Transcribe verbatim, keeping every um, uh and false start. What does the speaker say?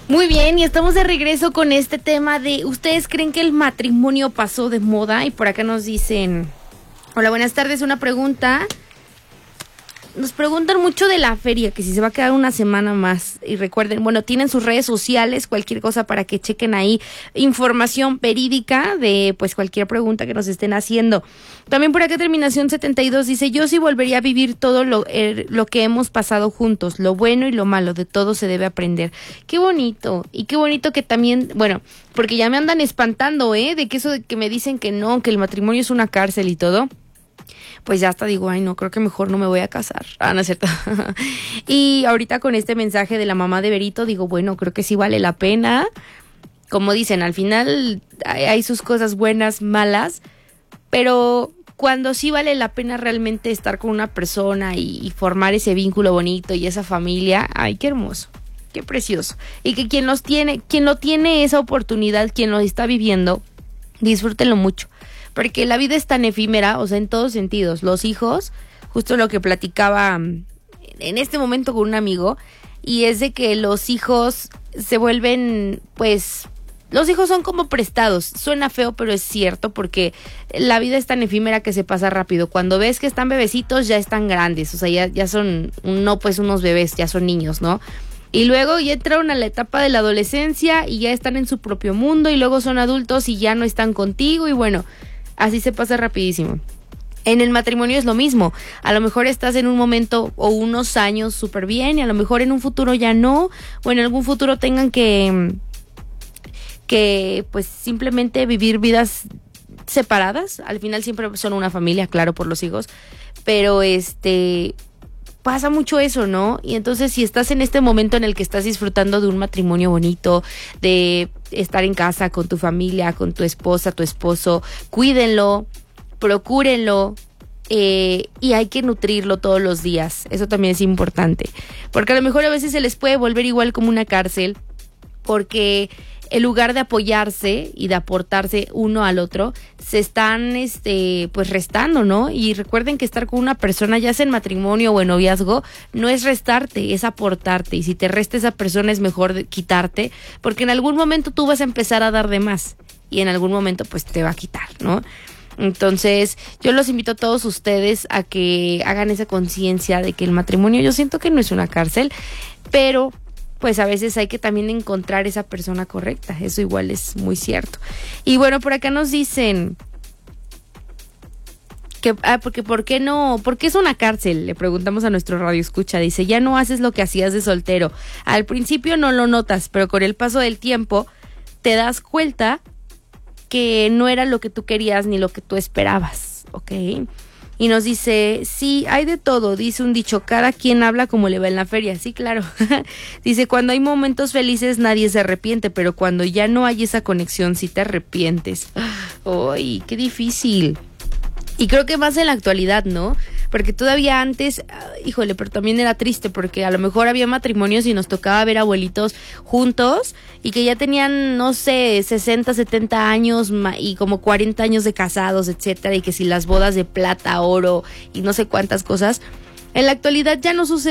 Muy bien, y estamos de regreso con este tema de ¿ustedes creen que el matrimonio pasó de moda? Y por acá nos dicen, hola, buenas tardes, una pregunta. Nos preguntan mucho de la feria, que si se va a quedar una semana más. Y recuerden, bueno, tienen sus redes sociales, cualquier cosa para que chequen ahí información verídica de pues cualquier pregunta que nos estén haciendo. También por acá terminación setenta y dos dice, yo sí volvería a vivir todo lo, eh, lo que hemos pasado juntos, lo bueno y lo malo, de todo se debe aprender. Qué bonito, y qué bonito que también, bueno, porque ya me andan espantando, ¿eh? De que eso de que me dicen que no, que el matrimonio es una cárcel y todo. Pues ya hasta digo, ay no, creo que mejor no me voy a casar. Ah, no es cierto. Y ahorita con este mensaje de la mamá de Berito, digo, bueno, creo que sí vale la pena. Como dicen, al final hay, hay sus cosas buenas, malas, pero cuando sí vale la pena realmente estar con una persona y, y formar ese vínculo bonito y esa familia, ay, qué hermoso, qué precioso. Y que quien los tiene, quien lo tiene esa oportunidad, quien lo está viviendo, disfrútenlo mucho. Porque la vida es tan efímera, o sea, en todos sentidos. Los hijos, justo lo que platicaba en este momento con un amigo, y es de que los hijos se vuelven, pues, los hijos son como prestados. Suena feo, pero es cierto, porque la vida es tan efímera que se pasa rápido. Cuando ves que están bebecitos, ya están grandes, o sea, ya, ya son, no pues unos bebés, ya son niños, ¿no? Y luego ya entraron a la etapa de la adolescencia y ya están en su propio mundo, y luego son adultos y ya no están contigo, y bueno, así se pasa rapidísimo. En el matrimonio es lo mismo. A lo mejor estás en un momento o unos años súper bien y a lo mejor en un futuro ya no, o en algún futuro tengan que, que pues simplemente vivir vidas separadas. Al final siempre son una familia, claro, por los hijos, pero este pasa mucho eso, ¿no? Y entonces si estás en este momento en el que estás disfrutando de un matrimonio bonito, de estar en casa con tu familia, con tu esposa, tu esposo, cuídenlo, procúrenlo, eh, y hay que nutrirlo todos los días. Eso también es importante, porque a lo mejor a veces se les puede volver igual como una cárcel, porque en lugar de apoyarse y de aportarse uno al otro, se están este pues restando, ¿no? Y recuerden que estar con una persona, ya sea en matrimonio o en noviazgo, no es restarte, es aportarte. Y si te resta esa persona es mejor quitarte, porque en algún momento tú vas a empezar a dar de más y en algún momento pues te va a quitar, ¿no? Entonces yo los invito a todos ustedes a que hagan esa conciencia de que el matrimonio, yo siento que no es una cárcel, pero pues a veces hay que también encontrar esa persona correcta. Eso igual es muy cierto. Y bueno, por acá nos dicen que, ah, porque ¿por qué no? ¿Por qué es una cárcel? Le preguntamos a nuestro radio escucha. Dice, ya no haces lo que hacías de soltero. Al principio no lo notas, pero con el paso del tiempo te das cuenta que no era lo que tú querías ni lo que tú esperabas, ¿ok? Y nos dice, sí, hay de todo, dice un dicho, cada quien habla como le va en la feria. Sí, claro. Dice, cuando hay momentos felices nadie se arrepiente, pero cuando ya no hay esa conexión sí te arrepientes. ¡Ay, qué difícil! Y creo que más en la actualidad, ¿no? Porque todavía antes, híjole, pero también era triste porque a lo mejor había matrimonios y nos tocaba ver abuelitos juntos y que ya tenían, no sé, sesenta, setenta años y como cuarenta años de casados, etcétera, y que si las bodas de plata, oro y no sé cuántas cosas. En la actualidad ya no sucede.